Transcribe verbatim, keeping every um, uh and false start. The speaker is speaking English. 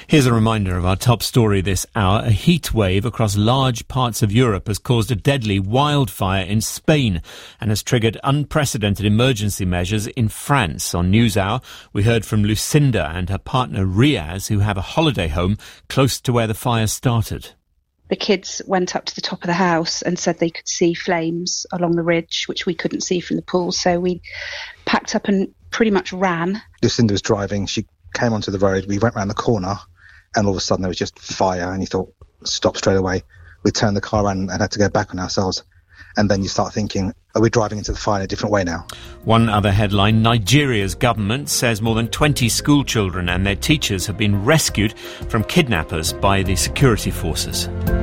Here's a reminder of our top story this hour. A heat wave across large parts of Europe has caused a deadly wildfire in Spain and has triggered unprecedented emergency measures in France. On NewsHour, we heard from Lucinda and her partner Riaz, who have a holiday home close to where the fire started. The kids went up to the top of the house and said they could see flames along the ridge, which we couldn't see from the pool. So we packed up and pretty much ran. Lucinda was driving. She came onto the road. We went round the corner and all of a sudden there was just fire and you thought, stop straight away. We turned the car around and had to go back on ourselves. And then you start thinking, are we driving into the fire in a different way now? One other headline, Nigeria's government says more than twenty school children and their teachers have been rescued from kidnappers by the security forces.